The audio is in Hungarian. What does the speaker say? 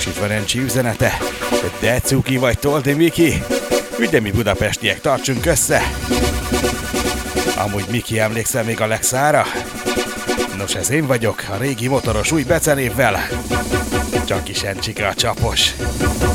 És itt van Encsi üzenete. De cuki vagy, Toldi Miki? Ugye mi budapestiek, tartsunk össze! Amúgy Miki, emlékszel még a Lexára? Nos, ez én vagyok, a régi motoros új becenévvel. Csak is Encsike a csapos.